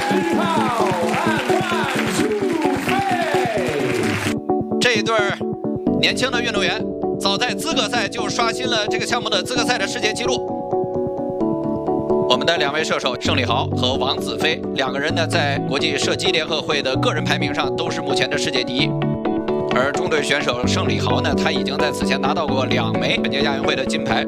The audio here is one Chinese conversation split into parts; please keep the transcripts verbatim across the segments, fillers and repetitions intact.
这一对年轻的运动员，早在资格赛就刷新了这个项目的资格赛的世界纪录。我们的两位射手盛礼豪和王子飞两个人呢，在国际射击联合会的个人排名上都是目前的世界第一。而中队选手盛礼豪呢，他已经在此前拿到过两枚本届亚运会的金牌。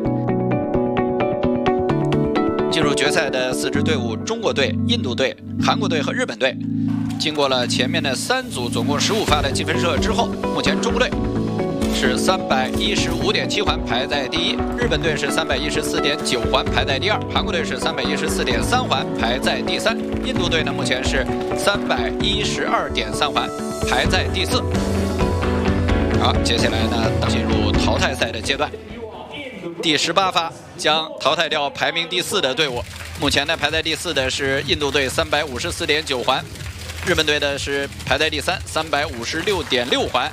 进入决赛的四支队伍，中国队、印度队、韩国队和日本队，经过了前面的三组总共十五发的积分射之后，目前中国队是三百一十五点七环排在第一，日本队是三百一十四点九环排在第二，韩国队是三百一十四点三环排在第三，印度队呢目前是三百一十二点三环排在第四。好，接下来呢进入淘汰赛的阶段，第十八发将淘汰掉排名第四的队伍。目前呢排在第四的是印度队三百五十四点九环，日本队的是排在第三三百五十六点六环。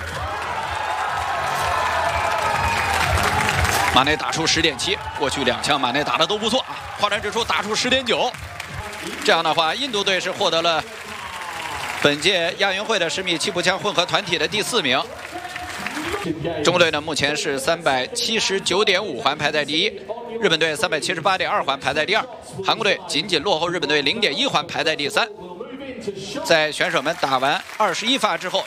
马内打出十点七，过去两枪马内打的都不错啊。跨栏指数打出十点九，这样的话，印度队是获得了本届亚运会的十米气步枪混合团体的第四名。中国队呢目前是三百七十九点五环排在第一，日本队三百七十八点二环排在第二，韩国队仅仅落后日本队零点一环排在第三。在选手们打完二十一发之后，